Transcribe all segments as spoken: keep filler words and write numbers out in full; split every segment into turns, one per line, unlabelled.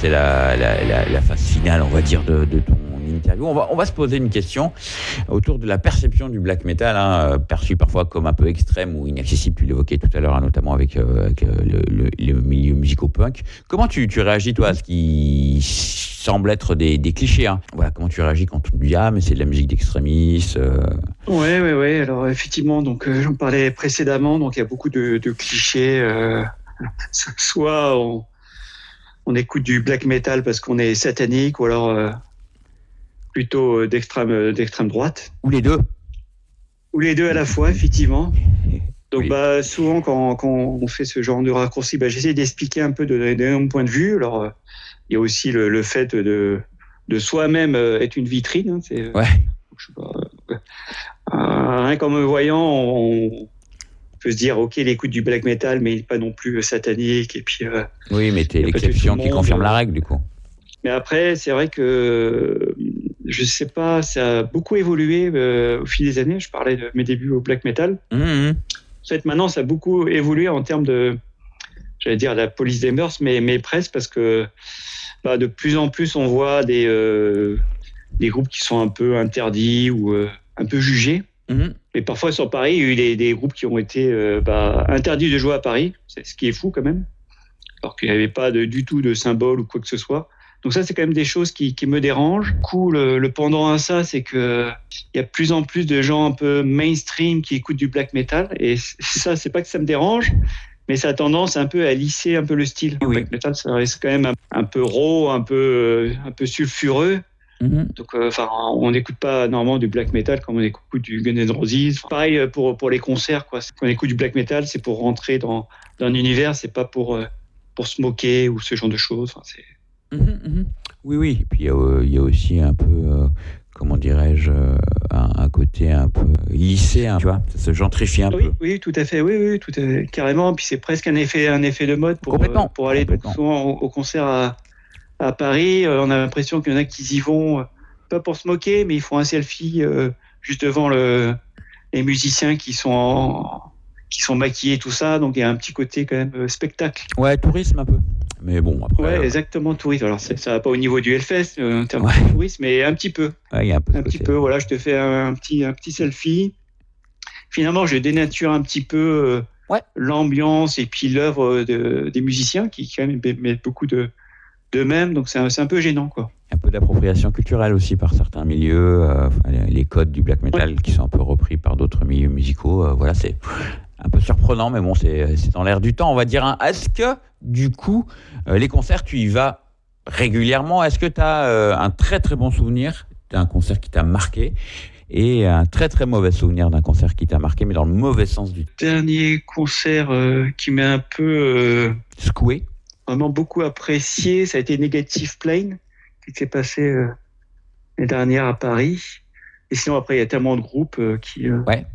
c'est la, la, la, la phase finale, on va dire, de, de ton interview. On va, on va se poser une question autour de la perception du black metal, hein, perçu parfois comme un peu extrême ou inaccessible. Tu l'évoquais tout à l'heure, hein, notamment avec, euh, avec le, le, le milieu musico-punk. Comment tu, tu réagis, toi, à ce qui semble être des, des clichés, hein. Voilà, comment tu réagis quand on te dit ah mais c'est de la musique d'extrémistes euh...
Ouais ouais ouais. Alors effectivement, donc euh, j'en parlais précédemment, donc il y a beaucoup de, de clichés. Euh, soit on, on écoute du black metal parce qu'on est satanique, ou alors euh, plutôt d'extrême d'extrême droite.
Ou les deux.
Ou les deux à la fois, effectivement. Donc
oui.
bah souvent quand, quand on fait ce genre de raccourci, bah j'essaie d'expliquer un peu de, de mon point de vue. Alors euh, il y a aussi le, le fait de, de soi-même être une vitrine. Hein, c'est,
ouais.
Je sais pas, euh, rien qu'en me voyant, on peut se dire, ok, il écoute du black metal, mais il n'est pas non plus satanique. Et puis, euh,
oui, mais t'es l'exception qui confirme la règle, du coup.
Mais après, c'est vrai que, je sais pas, ça a beaucoup évolué euh, au fil des années. Je parlais de mes débuts au black metal.
Mmh.
En fait, maintenant, ça a beaucoup évolué en termes de, j'allais dire, la police des mœurs, mais, mais presque, parce que bah, de plus en plus, on voit des, euh, des groupes qui sont un peu interdits ou euh, un peu jugés. Mmh. Mais parfois, sur Paris, il y a eu des, des groupes qui ont été euh, bah, interdits de jouer à Paris, c'est ce qui est fou quand même, alors qu'il n'y avait pas de, du tout de symbole ou quoi que ce soit. Donc ça, c'est quand même des choses qui, qui me dérangent. Du coup, le, le pendant à ça, c'est que il y a de plus en plus de gens un peu mainstream qui écoutent du black metal. Et ça, c'est pas que ça me dérange, mais ça a tendance un peu à lisser un peu le style. Oui. Le black metal, ça reste quand même un, un peu raw, un peu, un peu sulfureux. Mm-hmm. Donc, enfin, euh, on n'écoute pas normalement du black metal comme on écoute du Guns N' Roses. Pareil pour pour les concerts, quoi. Quand on écoute du black metal, c'est pour rentrer dans dans un univers, c'est pas pour pour se moquer ou ce genre de choses. Enfin, c'est
Mmh, oui, oui. Et puis il y, euh, y a aussi un peu, euh, comment dirais-je, euh, un, un côté un peu lissé, hein, tu vois, ça se gentrifie un
oui,
peu.
Oui, tout à fait, oui, oui, tout à fait, carrément. Puis c'est presque un effet, un effet de mode pour
complètement,
euh, pour aller
complètement.
souvent au, au concert à à Paris. Euh, on a l'impression qu'il y en a qui y vont euh, pas pour se moquer, mais ils font un selfie euh, juste devant le les musiciens qui sont en, qui sont maquillés, tout ça. Donc il y a un petit côté quand même euh, spectacle.
Ouais, tourisme un peu. Mais bon, après.
Ouais,
euh...
exactement, tourisme. Alors, ça va pas au niveau du Hellfest, euh, en termes ouais. de tourisme, mais un petit peu.
Ouais, il y a un peu.
Un petit peu, voilà, je te fais un, un, petit, un petit selfie. Finalement, je dénature un petit peu euh, ouais. l'ambiance et puis l'œuvre de, des musiciens qui, quand même, mettent beaucoup de, d'eux-mêmes. Donc, c'est un, c'est un peu gênant, quoi.
Un peu d'appropriation culturelle aussi par certains milieux. Euh, les codes du black metal ouais. qui sont un peu repris par d'autres milieux musicaux. Euh, voilà, c'est un peu surprenant, mais bon, c'est, c'est dans l'air du temps, on va dire. Hein. Est-ce que, du coup, euh, les concerts, tu y vas régulièrement? Est-ce que tu as euh, un très très bon souvenir d'un concert qui t'a marqué et un très très mauvais souvenir d'un concert qui t'a marqué, mais dans le mauvais sens du terme?
Dernier concert euh, qui m'a un peu euh,
secoué,
vraiment beaucoup apprécié, ça a été Negative Plane, qui s'est passé euh, l'année dernière à Paris. Et sinon, après, il y a tellement de groupes euh, qui... Euh,
ouais.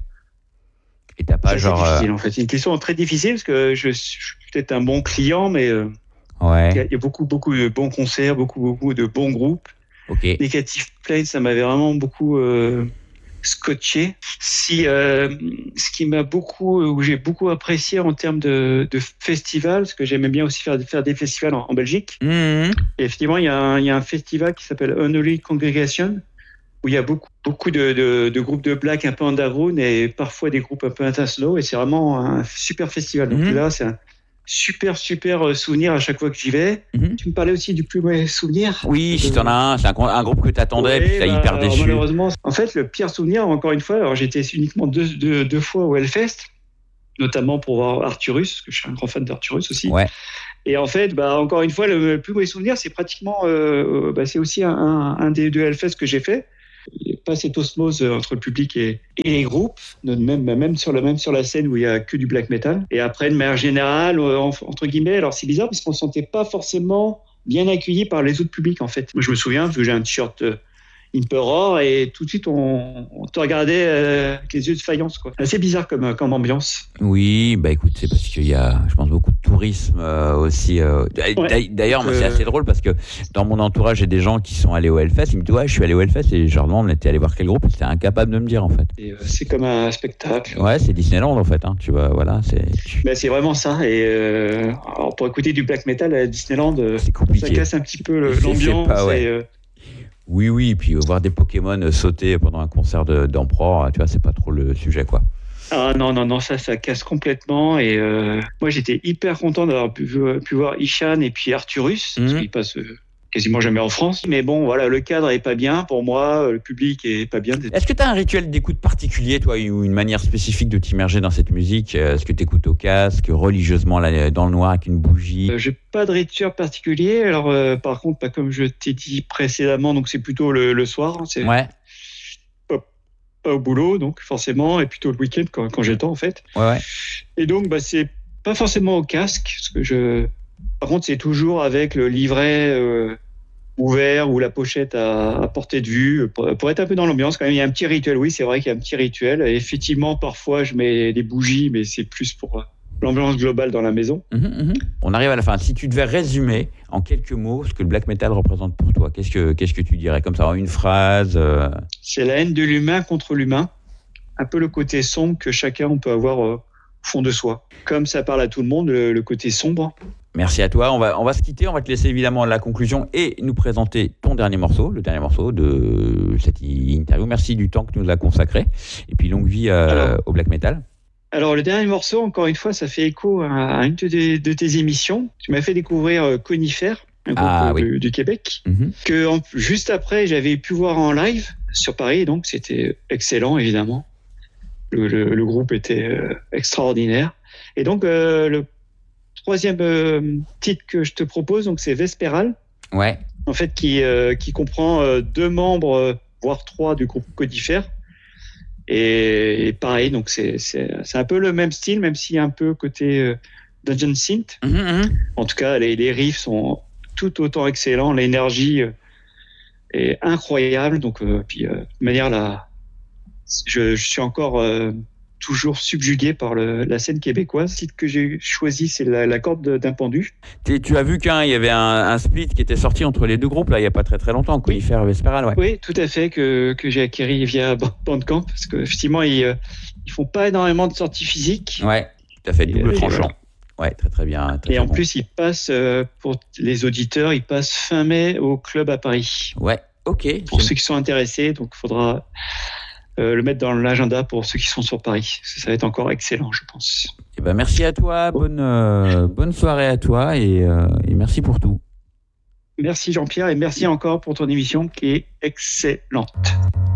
Et t'as pas
c'est
genre.
Difficile, en fait. C'est une question très difficile parce que je, je suis peut-être un bon client, mais euh,
ouais.
il y, a, il y a beaucoup, beaucoup de bons concerts, beaucoup, beaucoup de bons groupes.
Okay.
Negative Plane, ça m'avait vraiment beaucoup euh, scotché. Si, euh, ce qui m'a beaucoup, où j'ai beaucoup apprécié en termes de, de festival, parce que j'aimais bien aussi faire, faire des festivals en, en Belgique.
Mmh.
Et effectivement, il y, a un, il y a un festival qui s'appelle Unholy Congregation, où il y a beaucoup, beaucoup de, de, de groupes de black un peu underground et parfois des groupes un peu internationaux. Et c'est vraiment un super festival. Donc mmh. là, c'est un super, super souvenir à chaque fois que j'y vais. Mmh. Tu me parlais aussi du plus mauvais souvenir.
Oui,
de...
si t'en as un, c'est un, un groupe que t'attendais, ouais, puis t'as bah, hyper déçu.
Malheureusement, en fait, le pire souvenir, encore une fois, alors j'étais uniquement deux, deux, deux fois au Hellfest, notamment pour voir Arturus, parce que je suis un grand fan d'Arturus aussi.
Ouais.
Et en fait, bah, encore une fois, le, le plus mauvais souvenir, c'est pratiquement, euh, bah, c'est aussi un, un, un des deux Hellfest que j'ai fait. Il n'y a pas cette osmose entre le public et, et les groupes, même, même, sur la, même sur la scène où il n'y a que du black metal. Et après, de manière générale, entre guillemets, alors c'est bizarre parce qu'on ne se sentait pas forcément bien accueilli par les autres publics, en fait. Moi, je me souviens, parce que j'ai un t-shirt Imperor, et tout de suite on, on te regardait euh, avec les yeux de faïence, quoi. Assez bizarre comme, comme ambiance.
Oui, bah écoute, c'est parce qu'il y a, je pense, beaucoup de tourisme euh, aussi. Euh,
Ouais.
D'ailleurs,
Donc,
moi, c'est
euh,
assez drôle parce que dans mon entourage, j'ai des gens qui sont allés au Hellfest. Ils me disent, ouais, je suis allé au Hellfest, et je leur demande, on était allé voir quel groupe. Ils étaient incapables de me dire, en fait.
et, euh, c'est comme un spectacle.
Ouais, c'est Disneyland, en fait. Hein. Tu vois, voilà, c'est
Ben, c'est vraiment ça. Et euh, alors pour écouter du black metal à Disneyland, euh,
c'est
ça
compliqué.
casse un petit peu le-
C'est- c'est
l'ambiance.
pas, ouais.
Et, euh,
Oui, oui, et puis euh, voir des Pokémon euh, sauter pendant un concert de- d'Emperor, tu vois, c'est pas trop le sujet, quoi.
ah non, non, non, ça, ça casse complètement. Et euh, moi, j'étais hyper content d'avoir pu, pu voir Ishan et puis Arturus, parce
Mhm.
qu'ils passent euh, quasiment jamais en France. Mais bon, voilà, le cadre est pas bien pour moi, le public est pas bien.
Est-ce que tu as un rituel d'écoute particulier, toi, ou une manière spécifique de t'immerger dans cette musique? Est-ce que tu écoutes au casque, religieusement, là, dans le noir, avec une bougie?
Euh, J'ai pas de rituel particulier. Alors, euh, par contre, pas comme je t'ai dit précédemment, donc c'est plutôt le, le soir. Hein, c'est
Ouais,
pas, pas au boulot, donc forcément, et plutôt le week-end quand, quand j'ai le temps, en fait.
ouais, ouais.
Et donc, bah, c'est pas forcément au casque, parce que je. Par contre, c'est toujours avec le livret euh, ouvert ou la pochette à, à portée de vue, pour, pour être un peu dans l'ambiance. Quand même, il y a un petit rituel. Oui, c'est vrai qu'il y a un petit rituel. Et effectivement, parfois, je mets des bougies, mais c'est plus pour euh, l'ambiance globale dans la maison.
Mhm, mhm. On arrive à la fin. Si tu devais résumer en quelques mots ce que le black metal représente pour toi, qu'est-ce que, qu'est-ce que tu dirais comme ça, en une phrase? euh,
C'est la haine de l'humain contre l'humain. Un peu le côté sombre que chacun on peut avoir euh, au fond de soi. Comme ça parle à tout le monde, le, le côté sombre.
Merci à toi. On va, on va se quitter. On va te laisser évidemment la conclusion et nous présenter ton dernier morceau, le dernier morceau de cette interview. Merci du temps que tu nous as consacré. Et puis longue vie euh,
Alors,
au black metal.
Alors, le dernier morceau, encore une fois, ça fait écho à, à une de tes, de tes émissions. Tu m'as fait découvrir euh, Conifère, un groupe
Ah,
euh,
oui.
du, du Québec,
Mhm.
que en- juste après, j'avais pu voir en live sur Paris, donc c'était excellent, évidemment. Le, le- le groupe était euh, extraordinaire. Et donc, euh, le troisième euh, titre que je te propose, donc c'est Vespéral,
Ouais.
en fait, qui, euh, qui comprend euh, deux membres, euh, voire trois du groupe Conifère. Et, et pareil, donc c'est, c'est, c'est un peu le même style, même s'il y a un peu côté euh, Dungeon Synth.
Mhm, mhm.
En tout cas, les, les riffs sont tout autant excellents, l'énergie euh, est incroyable. Donc, euh, puis, euh, de manière là, je, je suis encore euh, toujours subjugué par le, la scène québécoise. Le titre que j'ai choisi, c'est la, la corde d'un pendu.
T'es- Tu as vu qu'il y avait un, un split qui était sorti entre les deux groupes là, il n'y a pas très très longtemps, Conifère et Vespéral, ouais.
Oui, tout à fait, que, que j'ai acquis via Bandcamp, parce qu'effectivement, ils, euh, ils font pas énormément de sorties physiques.
Ouais, tout à fait, double
Et- et
tranchant.
voilà.
Ouais, très très bien. Très,
Et
très
en
bon.
plus, il passe, euh, pour les auditeurs, il passe fin mai au club à Paris.
Ouais, ok.
Pour
C'est-
ceux qui sont intéressés, donc il faudra euh, le mettre dans l'agenda pour ceux qui sont sur Paris. Ça va être encore excellent, je pense.
Eh ben, merci à toi, bonne, euh, bonne soirée à toi et, euh, et merci pour tout.
Merci Jean-Pierre et merci encore pour ton émission qui est excellente.